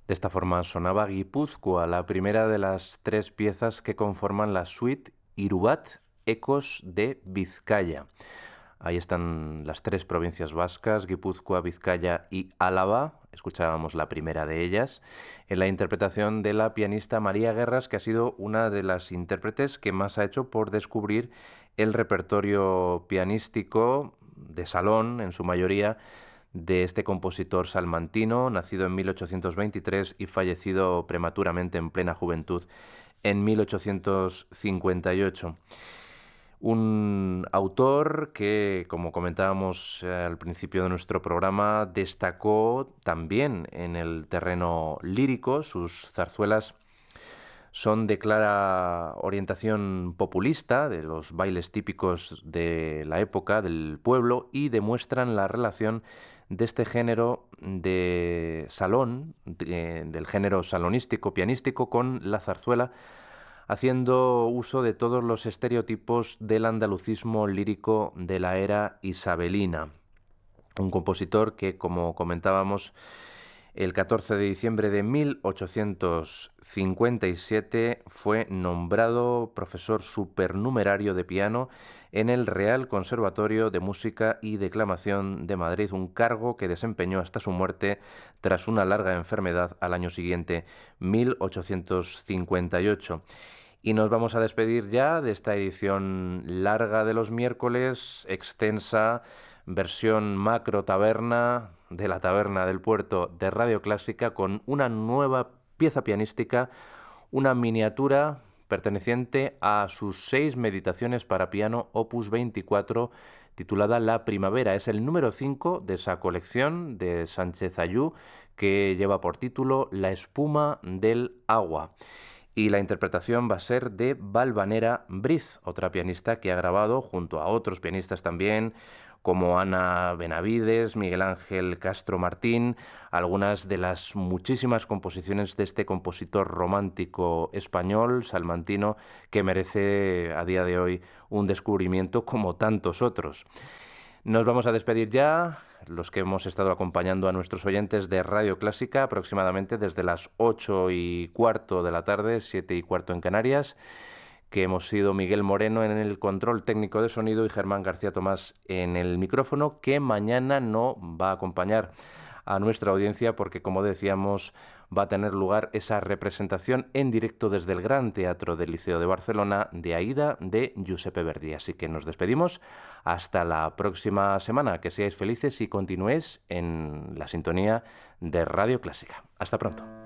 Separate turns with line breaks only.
De esta forma sonaba Guipúzcoa, la primera de las tres piezas que conforman la suite Irubat, Ecos de Vizcaya. Ahí están las tres provincias vascas, Guipúzcoa, Vizcaya y Álava. Escuchábamos la primera de ellas, en la interpretación de la pianista María Guerras, que ha sido una de las intérpretes que más ha hecho por descubrir el repertorio pianístico de salón, en su mayoría, de este compositor salmantino, nacido en 1823 y fallecido prematuramente en plena juventud en 1858. Un autor que, como comentábamos al principio de nuestro programa, destacó también en el terreno lírico. Sus zarzuelas son de clara orientación populista, de los bailes típicos de la época, del pueblo, y demuestran la relación de este género de salón, del género salonístico, pianístico, con la zarzuela, haciendo uso de todos los estereotipos del andalucismo lírico de la era isabelina. Un compositor que, como comentábamos, el 14 de diciembre de 1857 fue nombrado profesor supernumerario de piano en el Real Conservatorio de Música y Declamación de Madrid, un cargo que desempeñó hasta su muerte tras una larga enfermedad al año siguiente, 1858. Y nos vamos a despedir ya de esta edición larga de los miércoles, extensa, versión macro taberna de la Taberna del Puerto de Radio Clásica, con una nueva pieza pianística, una miniatura perteneciente a sus 6 meditaciones para piano opus 24, titulada La Primavera. Es el número 5 de esa colección de Sánchez Ayú, que lleva por título La espuma del agua. Y la interpretación va a ser de Valvanera Briz, otra pianista que ha grabado junto a otros pianistas también, como Ana Benavides, Miguel Ángel Castro Martín, algunas de las muchísimas composiciones de este compositor romántico español, salmantino, que merece a día de hoy un descubrimiento como tantos otros. Nos vamos a despedir ya, los que hemos estado acompañando a nuestros oyentes de Radio Clásica, aproximadamente desde las 8:15 de la tarde, 7:15 en Canarias, que hemos sido Miguel Moreno en el control técnico de sonido y Germán García Tomás en el micrófono, que mañana no va a acompañar a nuestra audiencia porque, como decíamos, va a tener lugar esa representación en directo desde el Gran Teatro del Liceo de Barcelona de Aída de Giuseppe Verdi. Así que nos despedimos hasta la próxima semana. Que seáis felices y continuéis en la sintonía de Radio Clásica. Hasta pronto.